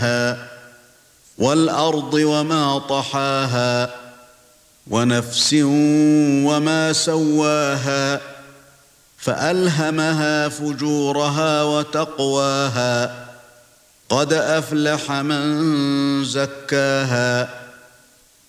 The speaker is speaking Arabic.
وَالْأَرْضِ وَمَا طَحَاهَا وَنَفْسٍ وَمَا سَوَّاهَا فَأَلْهَمَهَا فُجُورَهَا وَتَقْوَاهَا قَدْ أَفْلَحَ مَن زَكَّاهَا